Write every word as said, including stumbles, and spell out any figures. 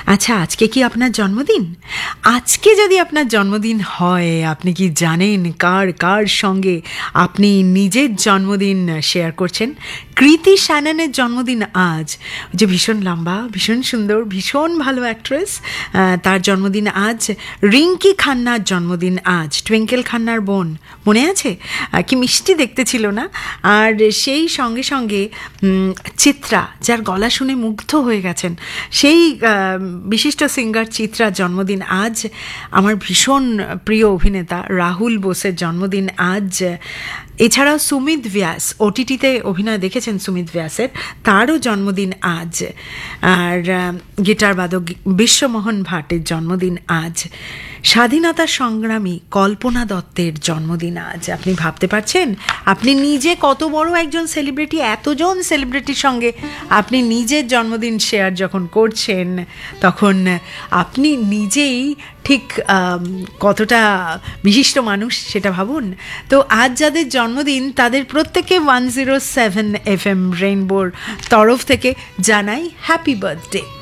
আচ্ছা, আজকে কি আপনার জন্মদিন? আজকে যদি আপনার জন্মদিন হয়, আপনি কি জানেন কার কার সঙ্গে আপনি নিজের জন্মদিন শেয়ার করছেন? কৃতি শ্যাননের জন্মদিন আজ। যে ভীষণ লম্বা, ভীষণ সুন্দর, ভীষণ ভালো অ্যাক্ট্রেস, তার জন্মদিন আজ। রিঙ্কি খান্নার জন্মদিন আজ, টুইঙ্কেল খান্নার বোন, মনে আছে? কি মিষ্টি দেখতে ছিল না? আর সেই সঙ্গে সঙ্গে চিত্রা, যার গলা শুনে মুগ্ধ হয়ে গেছেন, সেই বিশিষ্ট সিঙ্গার চিত্রার জন্মদিন আজ। আমার ভীষণ প্রিয় অভিনেতা রাহুল বোসের জন্মদিন আজ। এছাড়াও সুমিত ব্যাস, ওটিটিতে অভিনয় দেখেছেন সুমিত ব্যাসের, তারও জন্মদিন আজ। আর গিটার বাদক বিশ্বমোহন ভাটের জন্মদিন আজ। স্বাধীনতা সংগ্রামী কল্পনা দত্তের জন্মদিন আজ। আপনি ভাবতে পারছেন আপনি নিজে কত বড় একজন সেলিব্রিটি, এতজন সেলিব্রিটির সঙ্গে আপনি নিজের জন্মদিন শেয়ার যখন করছেন, তখন আপনি নিজেই ঠিক কতটা বিশিষ্ট মানুষ সেটা ভাবুন। তো আজ যাদের জন্মদিন তাদের প্রত্যেকে one zero seven F M রেইনবোর তরফ থেকে জানাই হ্যাপি বার্থডে।